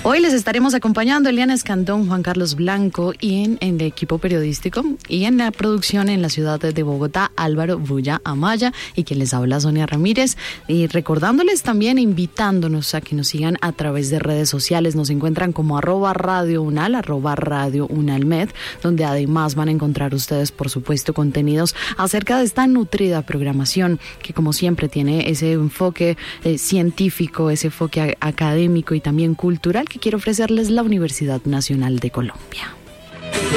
Hoy les estaremos acompañando Eliana Escandón, Juan Carlos Blanco y en el equipo periodístico y en la producción en la ciudad de Bogotá, Álvaro Bulla Amaya, y quien les habla, Sonia Ramírez, y recordándoles también, invitándonos a que nos sigan a través de redes sociales. Nos encuentran como @Radio Unal, @Radio Unalmed, donde además van a encontrar ustedes, por supuesto, contenidos acerca de esta nutrida programación que, como siempre, tiene ese enfoque científico, ese enfoque académico y también cultural que quiere ofrecerles la Universidad Nacional de Colombia.